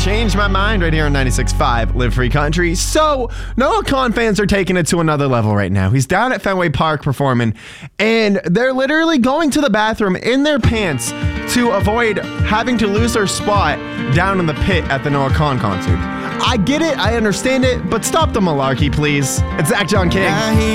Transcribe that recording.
Change My Mind right here on 96.5 Live Free Country. So, Noah Khan fans are taking it to another level right now. He's down at Fenway Park performing, and they're literally going to the bathroom in their pants to avoid having to lose their spot down in the pit at the Noah Khan concert. I get it, I understand it, but stop the malarkey, please. It's Zach John King.